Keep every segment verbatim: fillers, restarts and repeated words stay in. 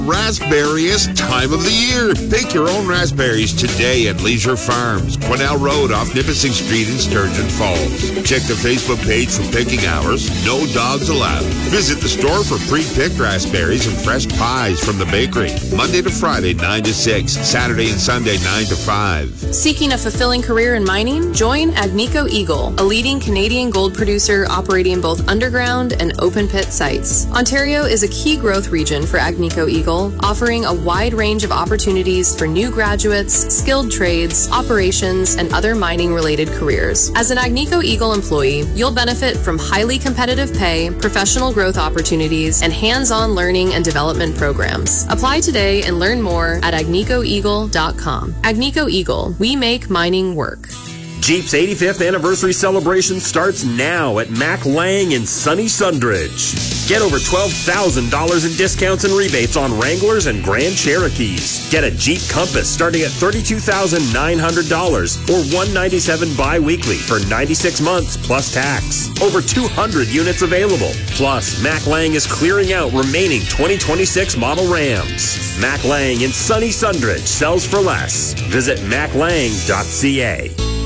Raspberriest time of the year. Pick your own raspberries today at Leisure Farms, Quesnel Road off Nipissing Street in Sturgeon Falls. Check the Facebook page for picking hours. No dogs allowed. Visit the store for pre-picked raspberries and fresh pies from the bakery. Monday to Friday, nine to six. Saturday and Sunday, nine to five. Seeking a fulfilling career in mining? Join Agnico Eagle, a leading Canadian gold producer operating both underground and open pit sites. Ontario is a key growth region for Agnico Eagle, offering a wide range of opportunities for new graduates, skilled trades, operations, and other mining-related careers. As an Agnico Eagle employee, you'll benefit from highly competitive pay, professional growth opportunities, and hands-on learning and development programs. Apply today and learn more at agnico eagle dot com. Agnico Eagle, we make mining work. Jeep's eighty-fifth anniversary celebration starts now at Mac Lang in sunny Sundridge. Get over twelve thousand dollars in discounts and rebates on Wranglers and Grand Cherokees. Get a Jeep Compass starting at thirty-two thousand nine hundred dollars or one hundred ninety-seven dollars bi-weekly for ninety-six months plus tax. Over two hundred units available. Plus, Mac Lang is clearing out remaining twenty twenty-six model Rams. Mac Lang in sunny Sundridge sells for less. Visit mac lang dot c a.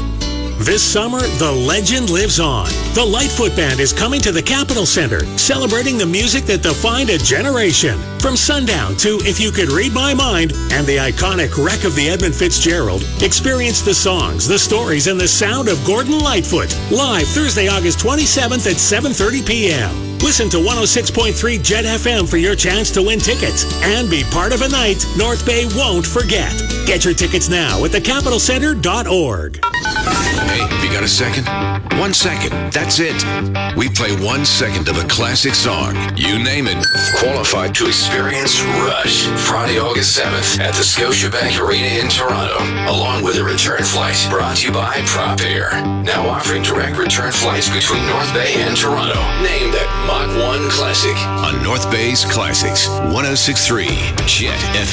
This summer, the legend lives on. The Lightfoot Band is coming to the Capitol Center, celebrating the music that defined a generation. From Sundown to If You Could Read My Mind and the iconic Wreck of the Edmund Fitzgerald, experience the songs, the stories, and the sound of Gordon Lightfoot. Live Thursday, August twenty-seventh at seven thirty p.m. Listen to one oh six point three Jet F M for your chance to win tickets and be part of a night North Bay won't forget. Get your tickets now at the capitol center dot org. Hey, have you got a second? One second. That's it. We play one second of a classic song. You name it. Qualified to experience Rush. Friday, August seventh at the Scotiabank Arena in Toronto. Along with a return flight brought to you by Prop Air. Now offering direct return flights between North Bay and Toronto. Named that Mach one Classic on North Bay's Classics. one oh six point three Jet F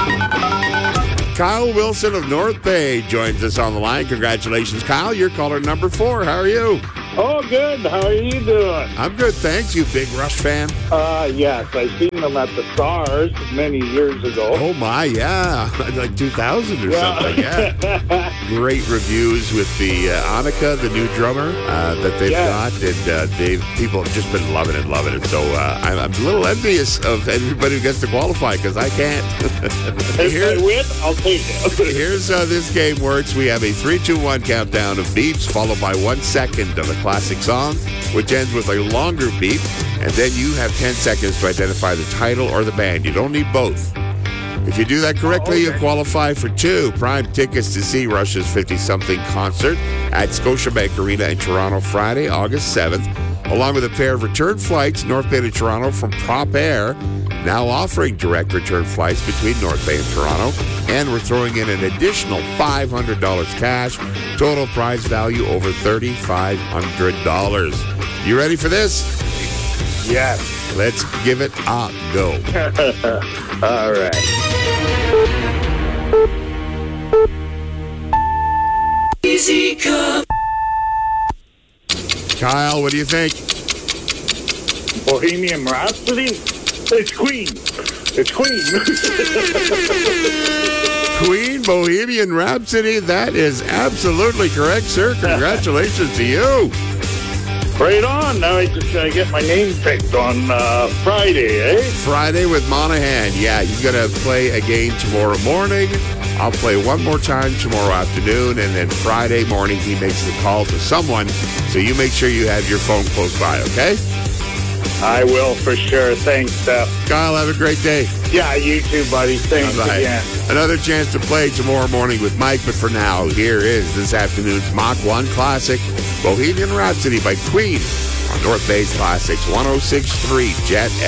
M. Kyle Wilson of North Bay joins us on the line. Congratulations, Kyle. You're caller number four. How are you? Oh, good. How are you doing? I'm good, thanks. You big Rush fan? Uh, yes. I seen them at the Stars many years ago. Oh, my, yeah. Like two thousand or yeah. something, yeah. Great reviews with the uh, Annika, the new drummer uh, that they've yeah. got. And uh, they people have just been loving it, loving it. So uh, I'm, I'm a little envious of everybody who gets to qualify because I can't. If Here, I win, I'll take it. Here's how this game works. We have a three two one countdown of beeps followed by one second of a classic song, which ends with a longer beep, and then you have ten seconds to identify the title or the band. You don't need both. If you do that correctly, oh, okay. you qualify for two prime tickets to see Rush's fifty-something concert at Scotiabank Arena in Toronto Friday, August seventh, along with a pair of return flights North Bay to Toronto from Prop Air, now offering direct return flights between North Bay and Toronto, and we're throwing in an additional five hundred dollars cash, total prize value over three thousand five hundred dollars. You ready for this? Yes. Let's give it a go. All right. Easy come. Kyle, what do you think? Bohemian Rhapsody? It's Queen. It's Queen. Queen, Bohemian Rhapsody. That is absolutely correct, sir. Congratulations to you. Right on. Now I just gotta get my name picked on uh, Friday, eh? Friday with Monahan. Yeah, you're going to play again tomorrow morning. I'll play one more time tomorrow afternoon, and then Friday morning he makes the call to someone. So you make sure you have your phone close by, okay? I will for sure. Thanks, Steph. Kyle, have a great day. Yeah, you too, buddy. Thanks Bye-bye. again. Another chance to play tomorrow morning with Mike, but for now, here is this afternoon's Mach one Classic, Bohemian Rhapsody by Queen on North Bay's Classics, one oh six point three Jet